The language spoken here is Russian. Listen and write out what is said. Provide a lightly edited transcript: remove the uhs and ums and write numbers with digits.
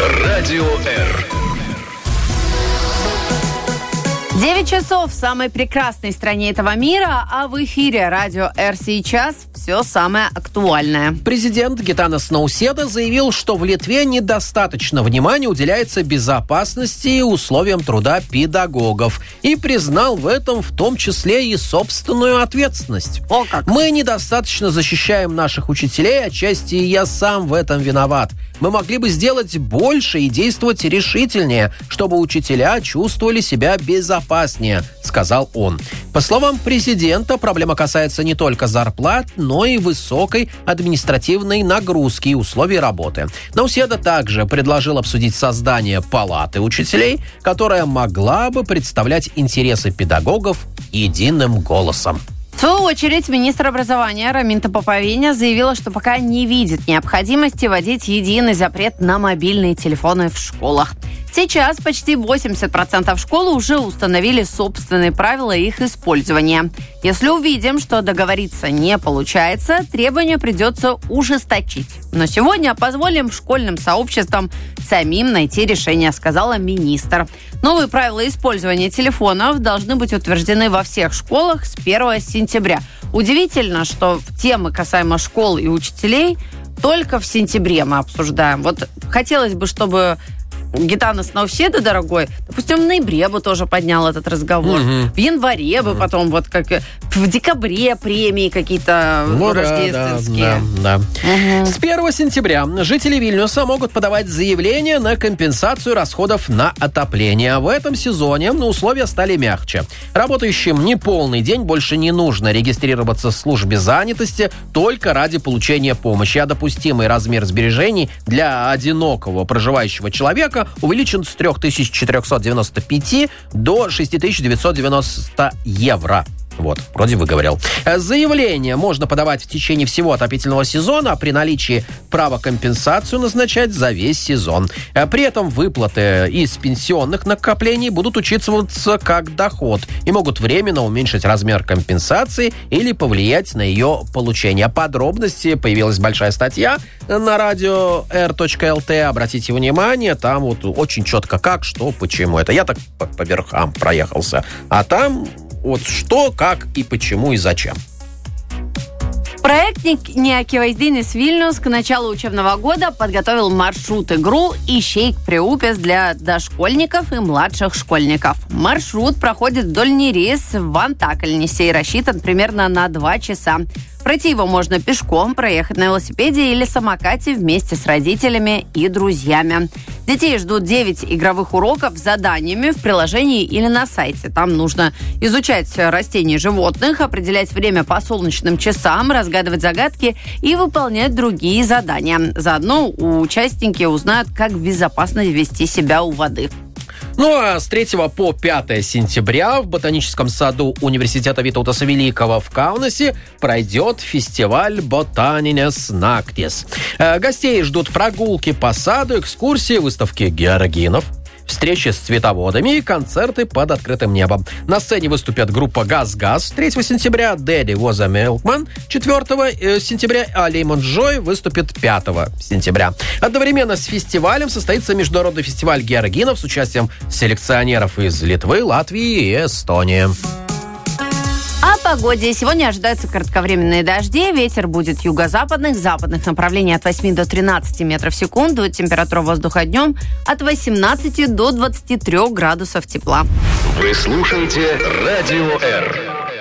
Радио Р. 9 часов в самой прекрасной стране этого мира, а в эфире Радио Р сейчас все самое актуальное. Президент Гитанас Науседа заявил, что в Литве недостаточно внимания уделяется безопасности и условиям труда педагогов. И признал в этом в том числе и собственную ответственность. О как! Мы недостаточно защищаем наших учителей, отчасти и я сам в этом виноват. Мы могли бы сделать больше и действовать решительнее, чтобы учителя чувствовали себя безопаснее, сказал он. По словам президента, проблема касается не только зарплат, но и высокой административной нагрузки и условий работы. Науседа также предложил обсудить создание палаты учителей, которая могла бы представлять интересы педагогов единым голосом. В свою очередь, министр образования Раминта Поповиня заявила, что пока не видит необходимости вводить единый запрет на мобильные телефоны в школах. Сейчас почти 80% школ уже установили собственные правила их использования. Если увидим, что договориться не получается, требования придется ужесточить. Но сегодня позволим школьным сообществам самим найти решение, сказала министр. Новые правила использования телефонов должны быть утверждены во всех школах с 1 сентября. Удивительно, что темы касаемо школ и учителей только в сентябре мы обсуждаем. Вот хотелось бы, чтобы Гитанас Науседа, дорогой, допустим, в ноябре бы тоже поднял этот разговор. В январе бы потом, вот как в декабре премии какие-то рождественские. Да. С 1 сентября жители Вильнюса могут подавать заявление на компенсацию расходов на отопление. В этом сезоне условия стали мягче. Работающим неполный день больше не нужно регистрироваться в службе занятости только ради получения помощи. А допустимый размер сбережений для одинокого проживающего человека увеличен с 3495 до 6990 евро. Вот, вроде выговорил. Заявление можно подавать в течение всего отопительного сезона, а при наличии права компенсацию назначать за весь сезон. При этом выплаты из пенсионных накоплений будут учитываться как доход и могут временно уменьшить размер компенсации или повлиять на ее получение. Подробности, появилась большая статья на радио r.lt. Обратите внимание, там вот очень четко как, что, почему. Это я так по верхам проехался. А там вот что, как и почему и зачем. Проектник Неакивайздинис Вильнюс к началу учебного года подготовил маршрут-игру «Ищейк Приупес» для дошкольников и младших школьников. Маршрут проходит вдоль Нерис в Антакальнисе и рассчитан примерно на 2 часа. Пройти его можно пешком, проехать на велосипеде или самокате вместе с родителями и друзьями. Детей ждут 9 игровых уроков с заданиями в приложении или на сайте. Там нужно изучать растения и животных, определять время по солнечным часам, разгадывать загадки и выполнять другие задания. Заодно участники узнают, как безопасно вести себя у воды. Ну а с 3 по 5 сентября в ботаническом саду университета Витаутаса Великого в Каунасе пройдет фестиваль «Ботанинес Нактис». Гостей ждут прогулки по саду, экскурсии, выставки георгинов, встречи с цветоводами и концерты под открытым небом. На сцене выступят группа «Газ-Газ» 3 сентября, «Дэдди Воза Милкман» 4 сентября, а «Леймон Джой» выступит 5 сентября. Одновременно с фестивалем состоится международный фестиваль георгинов с участием селекционеров из Литвы, Латвии и Эстонии. О погоде. Сегодня ожидаются кратковременные дожди. Ветер будет юго-западных, западных направлений от 8 до 13 метров в секунду. Температура воздуха днем от 18 до 23 градусов тепла. Вы слушаете Радио Р.